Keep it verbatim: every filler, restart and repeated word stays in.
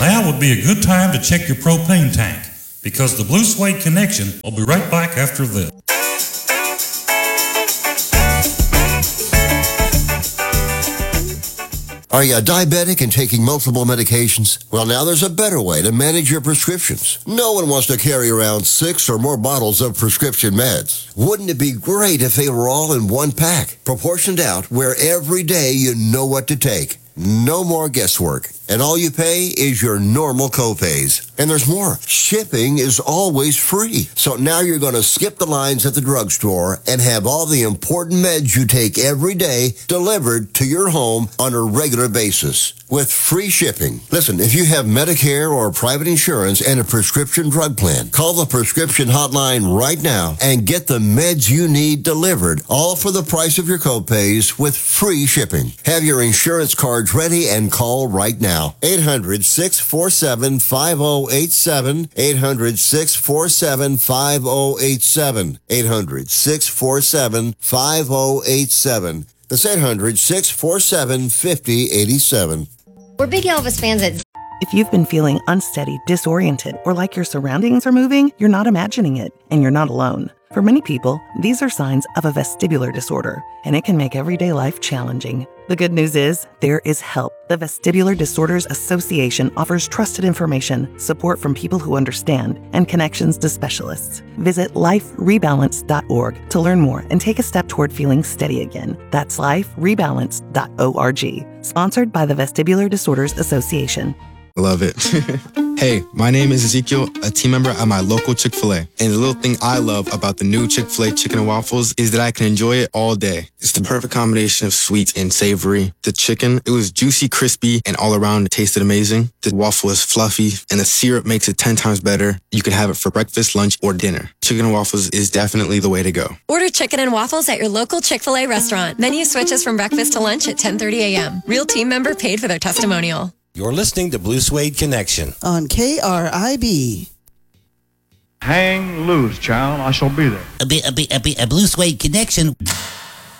Now would be a good time to check your propane tank, because the Blue Suede Connection will be right back after this. Are you diabetic and taking multiple medications? Well, now there's a better way to manage your prescriptions. No one wants to carry around six or more bottles of prescription meds. Wouldn't it be great if they were all in one pack, proportioned out, where every day you know what to take? No more guesswork. And all you pay is your normal copays. And there's more. Shipping is always free. So now you're going to skip the lines at the drugstore and have all the important meds you take every day delivered to your home on a regular basis with free shipping. Listen, if you have Medicare or private insurance and a prescription drug plan, call the prescription hotline right now and get the meds you need delivered, all for the price of your copays with free shipping. Have your insurance cards ready and call right now. eight hundred, six four seven, five oh eight seven. eight hundred, six four seven, five oh eight seven. eight hundred, six four seven, five oh eight seven. That's eight hundred, six four seven, five oh eight seven. We're big Elvis fans at... If you've been feeling unsteady, disoriented, or like your surroundings are moving, you're not imagining it, and you're not alone. For many people, these are signs of a vestibular disorder, and it can make everyday life challenging. The good news is, there is help. The Vestibular Disorders Association offers trusted information, support from people who understand, and connections to specialists. Visit life rebalance dot org to learn more and take a step toward feeling steady again. That's life rebalance dot org. Sponsored by the Vestibular Disorders Association. Love it. Hey, my name is Ezekiel, a team member at my local Chick-fil-A. And the little thing I love about the new Chick-fil-A chicken and waffles is that I can enjoy it all day. It's the perfect combination of sweet and savory. The chicken, it was juicy, crispy, and all around it tasted amazing. The waffle is fluffy, and the syrup makes it ten times better. You can have it for breakfast, lunch, or dinner. Chicken and waffles is definitely the way to go. Order chicken and waffles at your local Chick-fil-A restaurant. Menu switches from breakfast to lunch at ten thirty a.m. Real team member paid for their testimonial. You're listening to Blue Suede Connection on K R I B. Hang loose, child. I shall be there. A, b- a, b- a, b- a Blue Suede Connection.